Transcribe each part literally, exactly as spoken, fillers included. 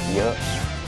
เยอะ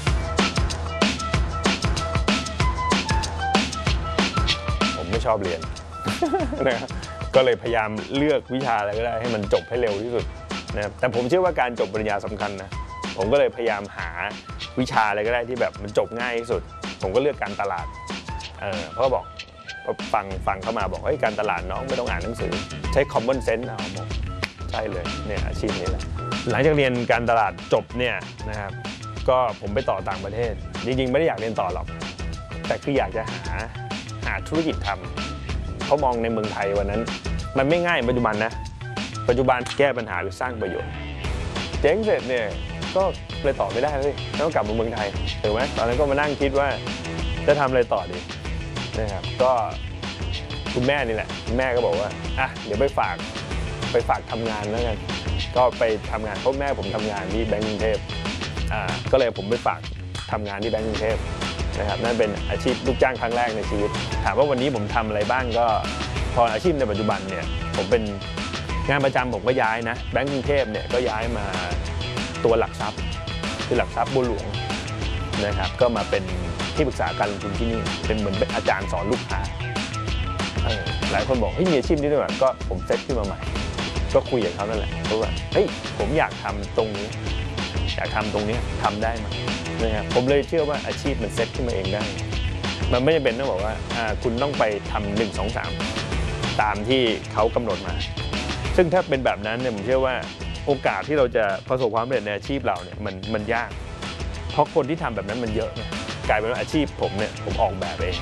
ผมไม่ชอบเรียน นะก็เลยพยายามเลือกวิชาอะไรก็ได้ให้มันจบให้เร็วที่สุดนะครับแต่ผมเชื่อว่าการจบปริญญาสำคัญนะผมก็เลยพยายามหาวิชาอะไรก็ได้ที่แบบมันจบง่ายที่สุดผมก็เลือกการตลาดเออเพราะบอกฟังฟังเข้ามาบอกเฮ้ยการตลาดน้องไม่ต้องอ่านหนังสือใช้ common sense เอาหมดใช่เลยเนี่ยอาชีพนี้แหละหลังจากเรียนการตลาดจบเนี่ยนะครับก็ผมไปต่อต่างประเทศจริงๆไม่ได้อยากเรียนต่อหรอกแต่คืออยากจะหาหาธุรกิจทำเขามองในเมืองไทยวันนั้นมันไม่ง่ายปัจจุบันนะปัจจุบันแก้ปัญหาหรือสร้างประโยชน์เจ๊งเสร็จเนี่ยก็เลยต่อไม่ได้เลยต้องกลับมาเมืองไทยถูกไหมตอนนั้นก็มานั่งคิดว่าจะทำอะไรต่อดีนะครับก็คุณแม่นี่แหละคุณแม่ก็บอกว่าอ่ะเดี๋ยวไปฝากไปฝากทำงานแล้วกันก็ไปทำงานเพราะแม่ผมทำงานที่แบงก์กรุงเทพอ่าก็เลยผมไปฝากทำงานที่แบงก์กรุงเทพนะครับนั่นเป็นอาชีพลูกจ้างครั้งแรกในชีวิตถามว่าวันนี้ผมทำอะไรบ้างก็พออาชีพในปัจจุบันเนี่ยผมเป็นงานประจำผมก็ย้ายนะแบงก์กรุงเทพเนี่ยก็ย้ายมาตัวหลักทรัพย์คือหลักทรัพย์บัวหลวงนะครับก็มาเป็นที่ปรึกษาการลงทุนที่นี่เป็นเหมือนเป็นอาจารย์สอนลูกค้าหลายคนบอกเฮ้ยมีอาชีพนี้ด้วยก็ผมเซตขึ้นมาใหม่ก็คุยกับเขานั่นแหละเพราะว่าเฮ้ยผมอยากทำตรงนี้อยากทำตรงนี้ทำได้ไหมนะครับผมเลยเชื่อว่าอาชีพมันเซตขึ้นมาเองได้มันไม่จำเป็นต้องบอกว่าคุณต้องไปทำหนึ่งสองสามตามที่เขากำหนดมาซึ่งถ้าเป็นแบบนั้นเนี่ยผมเชื่อว่าโอกาสที่เราจะประสบความสำเร็จในอาชีพเราเนี่ยมันมันยากเพราะคนที่ทำแบบนั้นมันเยอะกลายเป็นว่าอาชีพผมเนี่ยผมออกแบบเอง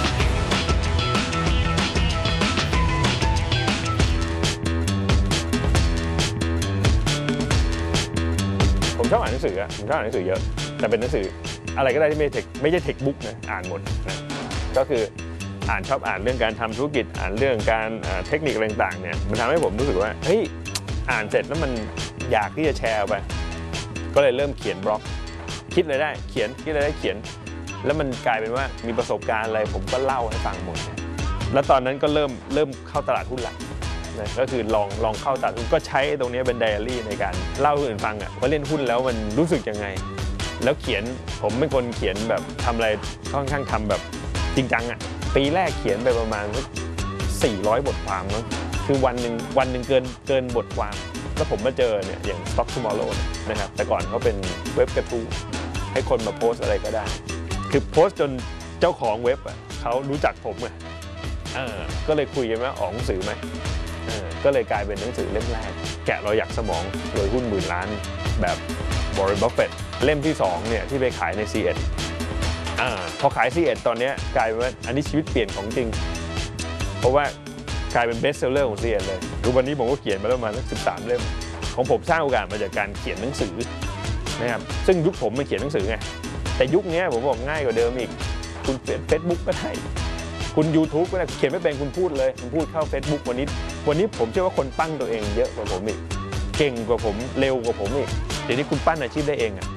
ผมชอบอ่านหนังสือผมชอบอ่านหนังสือเยอะแต่เป็นหนังสืออะไรก็ได้ที่ไม่เทคไม่ใช่เทคบุ๊กนะอ่านหมดนะก็คืออ่านชอบอ่านเรื่องการทำธุรกิจอ่านเรื่องการเทคนิคอะไรต่างๆเนี่ยมันทำให้ผมรู้สึกว่าเฮ้ยอ่านเสร็จแล้วมันอยากที่จะแชร์ไปก็เลยเริ่มเขียนบล็อกคิดอะไรได้เขียนคิดอะไรได้เขียนแล้วมันกลายเป็นว่ามีประสบการณ์อะไรผมก็เล่าให้ฟังหมดแล้วตอนนั้นก็เริ่มเริ่มเข้าตลาดหุ้นหลักนะก็คือลองลองเข้าตลาดหุ้นก็ใช้ตรงนี้เป็นไดอารี่ในการเล่าให้คนอื่นฟังอ่ะว่าเล่นหุ้นแล้วมันรู้สึกยังไงแล้วเขียนผมเป็นคนเขียนแบบทำอะไรค่อนข้างทำแบบจริงจังอ่ะปีแรกเขียนไปประมาณสี่ร้อยบทความมั้งคือวันหนึ่งวันหนึ่งเกินเกินบทความแล้วผมมาเจอเนี่ยอย่าง Stock Tomorrow นะครับแต่ก่อนเขาเป็นเว็บกระทู้ให้คนมาโพสอะไรก็ได้คือโพสจนเจ้าของเว็บอ่ะเขารู้จักผมไงเออก็เลยคุยกันว่าออกหนังสือไหมเออก็เลยกลายเป็นหนังสือเล่มแรกแกะรอยหยักสมองรวยหุ้นหมื่นล้านแบบวอร์เรน บัฟเฟตต์เล่มที่สองเนี่ยที่ไปขายใน ซี เอ็ด อ่าพอขาย ซี เอ็ด ตอนนี้กลายเป็นว่าอันนี้ชีวิตเปลี่ยนของจริงเพราะว่ากลายเป็นเบสเซลเลอร์ของ ซี เอ็ด เลยทุกวันนี้ผมก็เขียนมาแล้วประมาณสักสิบสามเล่มของผมสร้างโอกาสมาจากการเขียนหนังสือนะครับซึ่งยุคผมมันเขียนหนังสือไงแต่ยุคนี้ผมบอกง่ายกว่าเดิมอีกคุณเขียน Facebook ก็ได้คุณ YouTube ก็ได้เขียนไม่เป็นคุณพูดเลยคุณพูดเข้า Facebook วันนี้วันนี้ผมเชื่อว่าคนปั้นตัวเองเยอะกว่าผมอีกเก่งกว่าผมเร็วกว่าผมอีกเดี๋ยวนี้คุณปั้นอาชีพได้เองอะ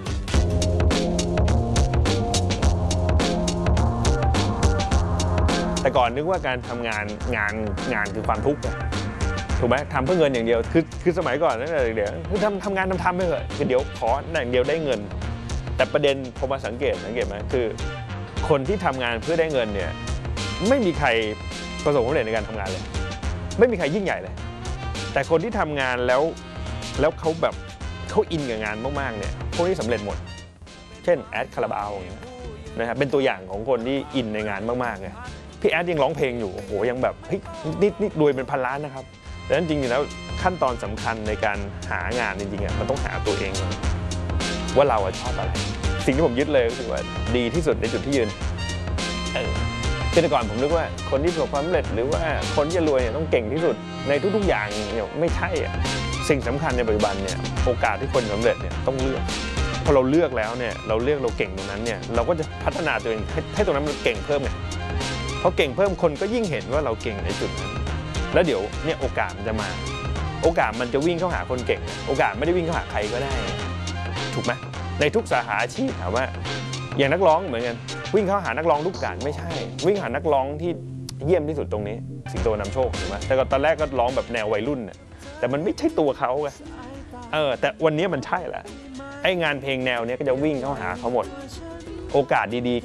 แต่ก่อนนึกว่าการทำงานงานงานคือความทุกข์ถูกไหมทำเพื่อเงินอย่างเดียวคือคือสมัยก่อนนั่นแหละเดี๋ยวคือทำทำงานทำทำไปเถอะคือเดี๋ยวขออย่างเดียวได้เงินแต่ประเด็นพอมาสังเกตสังเกตไหมคือคนที่ทำงานเพื่อได้เงินเนี่ยไม่มีใครประสบความสำเร็จในการทำงานเลยไม่มีใครยิ่งใหญ่เลยแต่คนที่ทำงานแล้วแล้วเขาแบบเขาอินกับงานมากๆเนี่ยพวกนี้สำเร็จหมดเช่นแอดคาราบาวอย่างเงี้ยนะครับเป็นตัวอย่างของคนที่อินในงานมากๆไงพี่แอดยังร้องเพลงอยู่โอ้โหยังแบบเฮ้ยนี่นี่รวยเป็นพันล้านนะครับดังนั้นจริงๆแล้วขั้นตอนสำคัญในการหางานจริงๆอ่ะมันต้องหาตัวเองว่าเราชอบอะไรสิ่งที่ผมยึดเลยก็คือว่าดีที่สุดในจุดที่ยืนเออแต่ก่อนผมนึกว่าคนที่ประสบความสำเร็จหรือว่าคนที่จะรวยเนี่ยต้องเก่งที่สุดในทุกๆอย่างเนี่ยไม่ใช่อ่ะสิ่งสำคัญในปัจจุบันเนี่ยโอกาสที่คนสำเร็จเนี่ยต้องเลือกพอเราเลือกแล้วเนี่ยเราเลือกเราเก่งตรงนั้นเนี่ยเราก็จะพัฒนาตัวเองให้ให้ตรงนั้นมันเก่งเพิ่มไงเพราะเก่งเพิ่มคนก็ยิ่งเห็นว่าเราเก่งในจุดนั้นแล้วเดี๋ยวเนี่ยโอกาสมันจะมาโอกาสมันจะวิ่งเข้าหาคนเก่งโอกาสไม่ได้วิ่งเข้าหาใครก็ได้ถูกไหมในทุกสาขาอาชีพถามว่าอย่างนักร้องเหมือนกันวิ่งเข้าหานักร้องทุกการไม่ใช่วิ่งหานักร้องที่เยี่ยมที่สุดตรงนี้สิงโตนำโชคถูกไหมแต่ตอนแรกก็ร้องแบบแนววัยรุ่นแต่มันไม่ใช่ตัวเขาไงเออแต่วันนี้มันใช่แหละไอ้งานเพลงแนวเนี้ยก็จะวิ่งเข้าหาเขาหมดโอกาสดีๆ